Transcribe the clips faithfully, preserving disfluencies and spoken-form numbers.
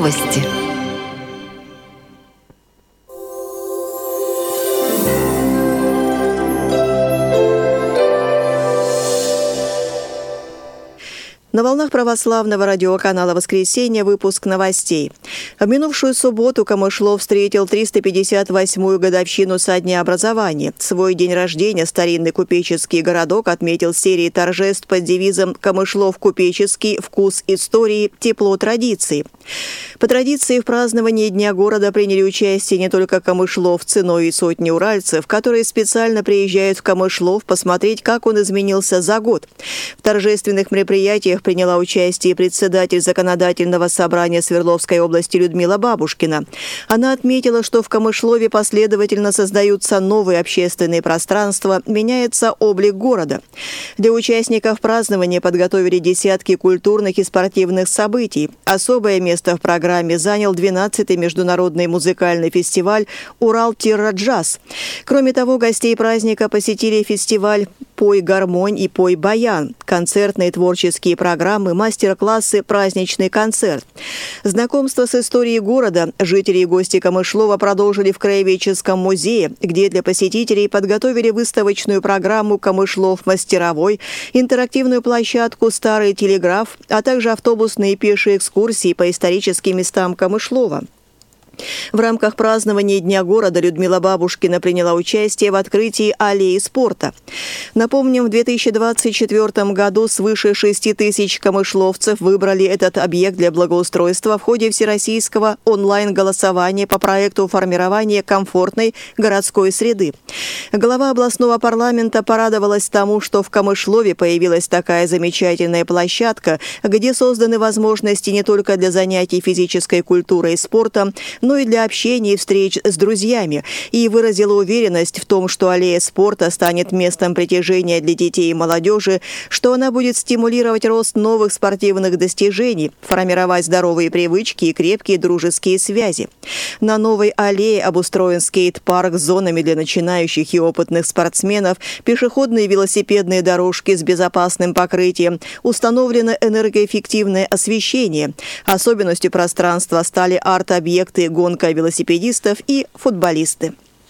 Новости. На волнах православного радиоканала «Воскресенье» выпуск новостей. В минувшую субботу Камышлов встретил триста пятьдесят восьмую годовщину со дня образования. Свой день рождения старинный купеческий городок отметил серией торжеств под девизом «Камышлов купеческий. Вкус истории. Тепло традиций». По традиции в праздновании Дня города приняли участие не только камышловцы, но и сотни уральцев, которые специально приезжают в Камышлов посмотреть, как он изменился за год. В торжественных мероприятиях приняла участие председатель Законодательного собрания Свердловской области Людмила Бабушкина. Она отметила, что в Камышлове последовательно создаются новые общественные пространства, меняется облик города. Для участников празднования подготовили десятки культурных и спортивных событий. Особое место в программе занял двенадцатый международный музыкальный фестиваль «Урал-Джаз». Кроме того, гостей праздника посетили фестиваль «Пой гармонь» и «Пой баян», концертные творческие программы, мастер-классы, праздничный концерт. Знакомство с историей города жители и гости Камышлова продолжили в Краеведческом музее, где для посетителей подготовили выставочную программу «Камышлов-мастеровой», интерактивную площадку «Старый телеграф», а также автобусные и пешие экскурсии по историческим местам Камышлова. В рамках празднования Дня города Людмила Бабушкина приняла участие в открытии аллеи спорта. Напомним, в две тысячи двадцать четвёртом году свыше шести тысяч камышловцев выбрали этот объект для благоустройства в ходе всероссийского онлайн-голосования по проекту формирования комфортной городской среды. Глава областного парламента порадовалась тому, что в Камышлове появилась такая замечательная площадка, где созданы возможности не только для занятий физической культурой и спортом, но и для общения и встреч с друзьями, и выразила уверенность в том, что аллея спорта станет местом притяжения для детей и молодежи, что она будет стимулировать рост новых спортивных достижений, формировать здоровые привычки и крепкие дружеские связи. На новой аллее обустроен скейт-парк с зонами для начинающих и опытных спортсменов, пешеходные и велосипедные дорожки с безопасным покрытием, установлено энергоэффективное освещение. Особенностью пространства стали арт-объекты, гонка велосипедистов и футболисты.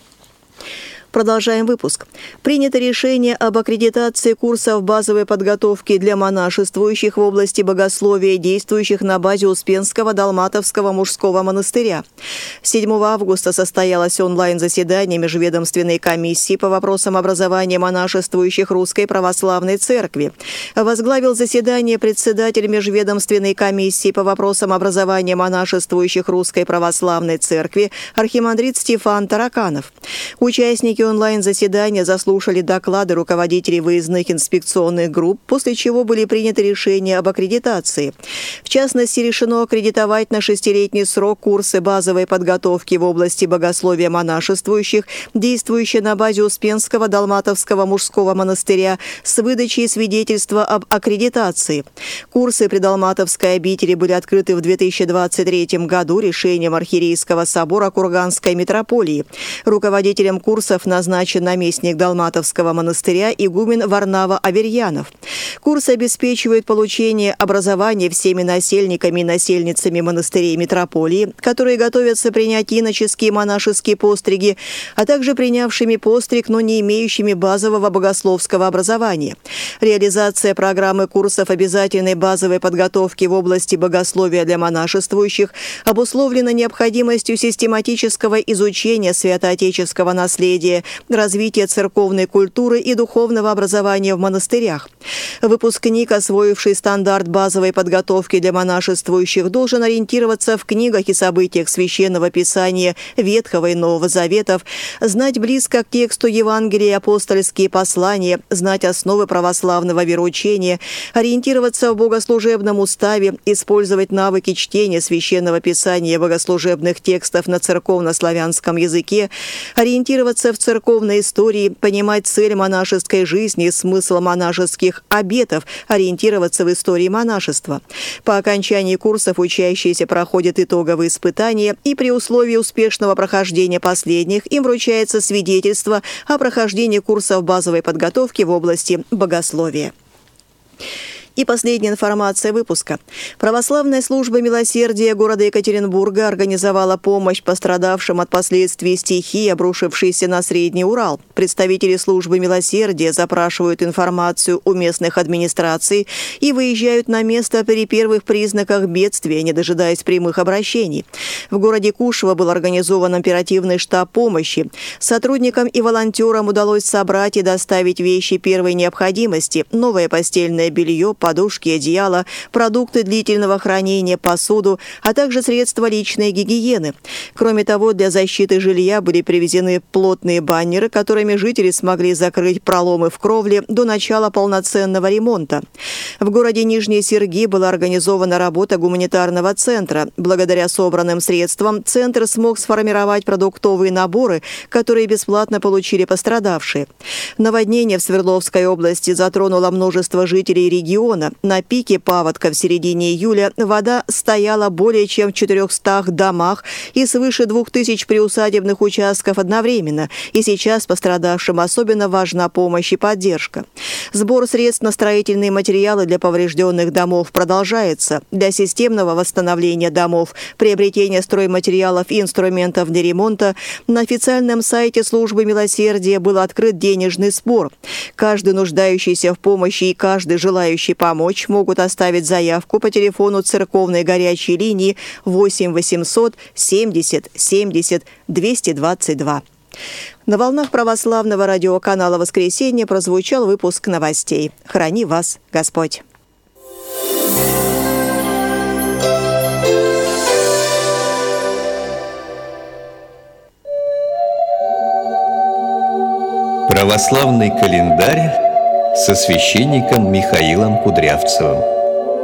Продолжаем выпуск. Принято решение об аккредитации курсов базовой подготовки для монашествующих в области богословия, действующих на базе Успенского Далматовского мужского монастыря. седьмого августа состоялось онлайн-заседание Межведомственной комиссии по вопросам образования монашествующих Русской Православной Церкви. Возглавил заседание председатель Межведомственной комиссии по вопросам образования монашествующих Русской Православной Церкви архимандрит Стефан Тараканов. Участники онлайн-заседания заслушали доклады руководителей выездных инспекционных групп, после чего были приняты решения об аккредитации. В частности, решено аккредитовать на шестилетний срок курсы базовой подготовки в области богословия монашествующих, действующие на базе Успенского Далматовского мужского монастыря, с выдачей свидетельства об аккредитации. Курсы при Далматовской обители были открыты в две тысячи двадцать третьем году решением Архиерейского собора Курганской митрополии. Руководителем курсов назначен наместник Далматовского монастыря игумен Варнава Аверьянов. Курс обеспечивает получение образования всеми насельниками и насельницами монастырей митрополии, которые готовятся принять иноческие и монашеские постриги, а также принявшими постриг, но не имеющими базового богословского образования. Реализация программы курсов обязательной базовой подготовки в области богословия для монашествующих обусловлена необходимостью систематического изучения святоотеческого наследия, развития церковной культуры и духовного образования в монастырях. Выпускник, освоивший стандарт базовой подготовки для монашествующих, должен ориентироваться в книгах и событиях Священного Писания Ветхого и Нового Заветов, знать близко к тексту Евангелия и апостольские послания, знать основы православного вероучения, ориентироваться в богослужебном уставе, использовать навыки чтения Священного Писания и богослужебных текстов на церковно-славянском языке, ориентироваться в церковной истории, понимать цель монашеской жизни и смысл монашеских обетов, ориентироваться в истории монашества. По окончании курсов учащиеся проходят итоговые испытания, и при условии успешного прохождения последних им вручается свидетельство о прохождении курсов базовой подготовки в области богословия. И последняя информация выпуска. Православная служба милосердия города Екатеринбурга организовала помощь пострадавшим от последствий стихии, обрушившейся на Средний Урал. Представители службы милосердия запрашивают информацию у местных администраций и выезжают на место при первых признаках бедствия, не дожидаясь прямых обращений. В городе Кушва был организован оперативный штаб помощи. Сотрудникам и волонтерам удалось собрать и доставить вещи первой необходимости: новое постельное белье, подушки, одеяла, продукты длительного хранения, посуду, а также средства личной гигиены. Кроме того, для защиты жилья были привезены плотные баннеры, которыми жители смогли закрыть проломы в кровле до начала полноценного ремонта. В городе Нижний Серги была организована работа гуманитарного центра. Благодаря собранным средствам центр смог сформировать продуктовые наборы, которые бесплатно получили пострадавшие. Наводнение в Свердловской области затронуло множество жителей региона. На пике паводка в середине июля вода стояла более чем в четырехстах домах и свыше двух тысяч приусадебных участков одновременно. И сейчас пострадавшим особенно важна помощь и поддержка. Сбор средств на строительные материалы для поврежденных домов продолжается. Для системного восстановления домов, приобретения стройматериалов и инструментов для ремонта на официальном сайте службы милосердия был открыт денежный сбор. Каждый нуждающийся в помощи и каждый желающий помочь могут оставить заявку по телефону церковной горячей линии восемь восемьсот семьдесят семьдесят двести двадцать два. На волнах православного радиоканала «Воскресенье» прозвучал выпуск новостей. Храни вас Господь! Православный календарь со священником Михаилом Кудрявцевым.